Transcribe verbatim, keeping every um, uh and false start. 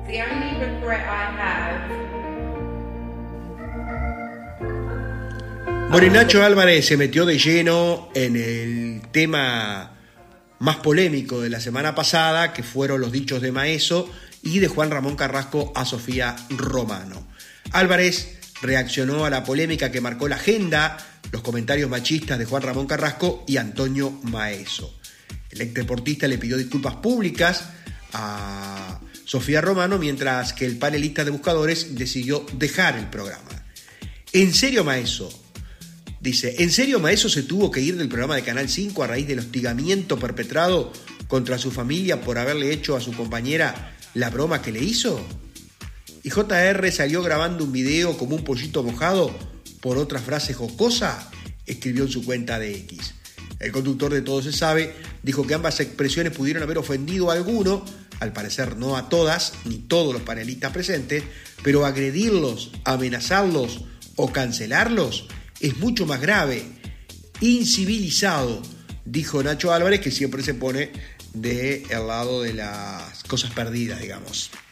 The only regret I have. Bueno, y Nacho Álvarez se metió de lleno en el tema más polémico de la semana pasada, que fueron los dichos de Maeso y de Juan Ramón Carrasco a Sofía Romano. Álvarez reaccionó a la polémica que marcó la agenda, los comentarios machistas de Juan Ramón Carrasco y Antonio Maeso. El exdeportista le pidió disculpas públicas a Sofía Romano, mientras que el panelista de Buscadores decidió dejar el programa. ¿En serio, Maeso? Dice, ¿en serio Maeso se tuvo que ir del programa de Canal cinco a raíz del hostigamiento perpetrado contra su familia por haberle hecho a su compañera la broma que le hizo? ¿Y J R salió grabando un video como un pollito mojado por otra frase jocosa? Escribió en su cuenta de X. El conductor de Todo se sabe dijo que ambas expresiones pudieron haber ofendido a alguno, al parecer no a todas ni todos los panelistas presentes, pero agredirlos, amenazarlos o cancelarlos es mucho más grave, incivilizado, dijo Nacho Álvarez, que siempre se pone del lado de las cosas perdidas, digamos.